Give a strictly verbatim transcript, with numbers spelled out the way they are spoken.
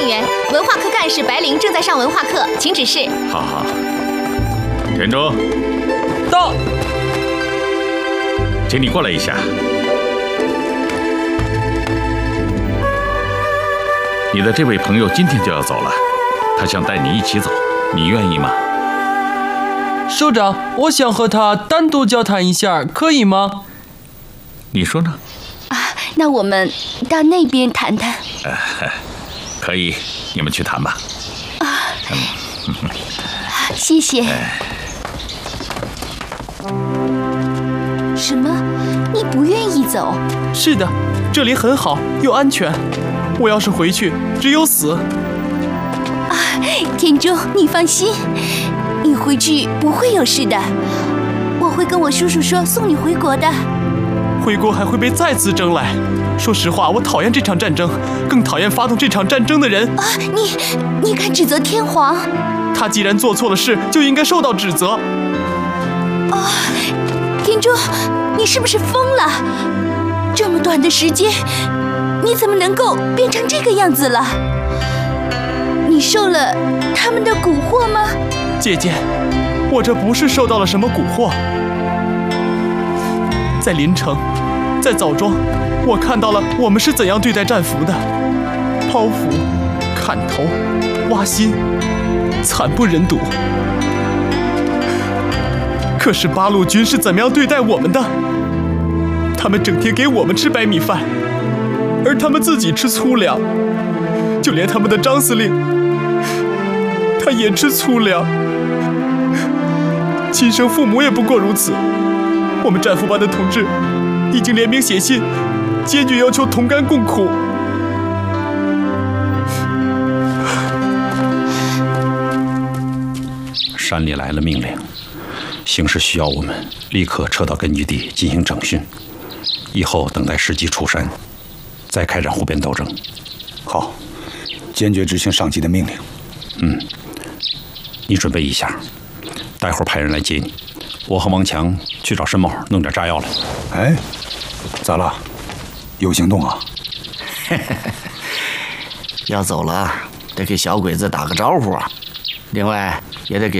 令员，文化科干事白灵正在上文化课，请指示。 好好。田中， 到。 请你过来一下。你的这位朋友今天就要走了，他想带你一起走，你愿意吗？ 首长，我想和他单独交谈一下，可以吗？ 你说呢？ 啊，那我们到那边谈谈。 呃，可以，你们去谈吧。 啊，嗯、谢谢。 哎、 什么？你不愿意走？ 是的，这里很好，又安全。我要是回去，只有死。 啊，田中，你放心，你回去不会有事的。我会跟我叔叔说送你回国的。 回国还会被再次征来。说实话，我讨厌这场战争，更讨厌发动这场战争的人。 啊，你你敢指责天皇？ 他既然做错了事，就应该受到指责。 啊，田中，你是不是疯了？这么短的时间，你怎么能够变成这个样子了？你受了他们的蛊惑吗？ 姐姐，我这不是受到了什么蛊惑。在临城，在枣庄，我看到了我们是怎样对待战俘的：剖腹、砍头、挖心，惨不忍睹。可是八路军是怎么样对待我们的？他们整天给我们吃白米饭，而他们自己吃粗粮。就连他们的张司令，他也吃粗粮。亲生父母也不过如此。我们战俘班的同志已经联名写信，坚决要求同甘共苦。 山里来了命令，形势需要我们立刻撤到根据地进行整训，以后等待时机出山，再开展湖边斗争。 好，坚决执行上级的命令。 嗯，你准备一下，待会儿派人来接你。我和王强去找申茂弄点炸药来。 哎，咋了？有行动啊？ 要走了，得给小鬼子打个招呼啊。另外，也得给